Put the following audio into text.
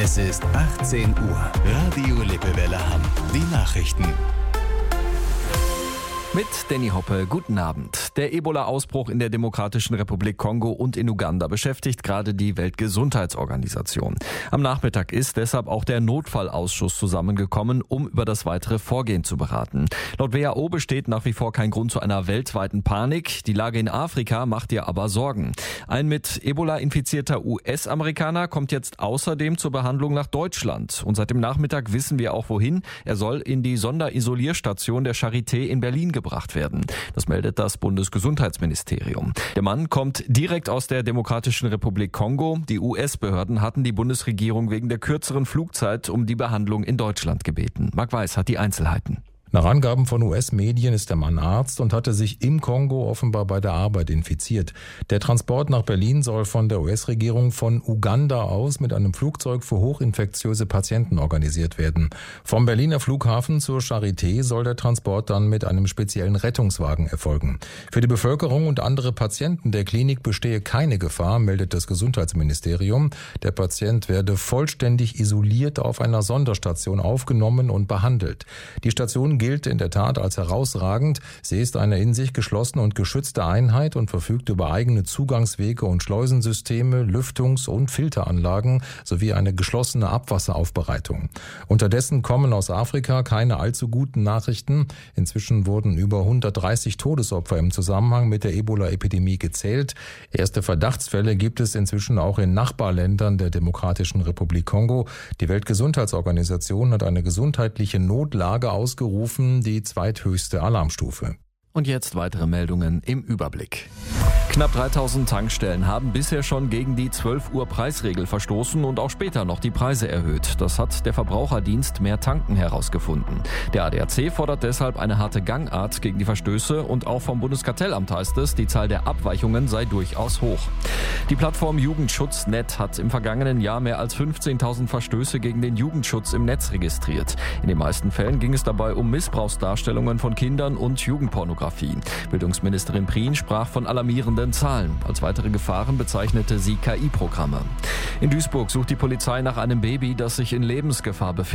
Es ist 18 Uhr. Radio Lippewelle Hamm. Die Nachrichten. Mit Danny Hoppe, guten Abend. Der Ebola-Ausbruch in der Demokratischen Republik Kongo und in Uganda beschäftigt gerade die Weltgesundheitsorganisation. Am Nachmittag ist deshalb auch der Notfallausschuss zusammengekommen, um über das weitere Vorgehen zu beraten. Laut WHO besteht nach wie vor kein Grund zu einer weltweiten Panik. Die Lage in Afrika macht ihr aber Sorgen. Ein mit Ebola infizierter US-Amerikaner kommt jetzt außerdem zur Behandlung nach Deutschland. Und seit dem Nachmittag wissen wir auch wohin. Er soll in die Sonderisolierstation der Charité in Berlin gebracht werden. Das meldet das Bundesgesundheitsministerium. Der Mann kommt direkt aus der Demokratischen Republik Kongo. Die US-Behörden hatten die Bundesregierung wegen der kürzeren Flugzeit um die Behandlung in Deutschland gebeten. Marc Weiß hat die Einzelheiten. Nach Angaben von US-Medien ist der Mann Arzt und hatte sich im Kongo offenbar bei der Arbeit infiziert. Der Transport nach Berlin soll von der US-Regierung von Uganda aus mit einem Flugzeug für hochinfektiöse Patienten organisiert werden. Vom Berliner Flughafen zur Charité soll der Transport dann mit einem speziellen Rettungswagen erfolgen. Für die Bevölkerung und andere Patienten der Klinik bestehe keine Gefahr, meldet das Gesundheitsministerium. Der Patient werde vollständig isoliert auf einer Sonderstation aufgenommen und behandelt. Die Station gilt in der Tat als herausragend. Sie ist eine in sich geschlossene und geschützte Einheit und verfügt über eigene Zugangswege und Schleusensysteme, Lüftungs- und Filteranlagen sowie eine geschlossene Abwasseraufbereitung. Unterdessen kommen aus Afrika keine allzu guten Nachrichten. Inzwischen wurden über 130 Todesopfer im Zusammenhang mit der Ebola-Epidemie gezählt. Erste Verdachtsfälle gibt es inzwischen auch in Nachbarländern der Demokratischen Republik Kongo. Die Weltgesundheitsorganisation hat eine gesundheitliche Notlage ausgerufen, die zweithöchste Alarmstufe. Und jetzt weitere Meldungen im Überblick. Knapp 3000 Tankstellen haben bisher schon gegen die 12 Uhr Preisregel verstoßen und auch später noch die Preise erhöht. Das hat der Verbraucherdienst Mehr Tanken herausgefunden. Der ADAC fordert deshalb eine harte Gangart gegen die Verstöße und auch vom Bundeskartellamt heißt es, die Zahl der Abweichungen sei durchaus hoch. Die Plattform Jugendschutznet hat im vergangenen Jahr mehr als 15.000 Verstöße gegen den Jugendschutz im Netz registriert. In den meisten Fällen ging es dabei um Missbrauchsdarstellungen von Kindern und Jugendpornografie. Bildungsministerin Prien sprach von alarmierenden Zahlen. Als weitere Gefahren bezeichnete sie KI-Programme. In Duisburg sucht die Polizei nach einem Baby, das sich in Lebensgefahr befindet.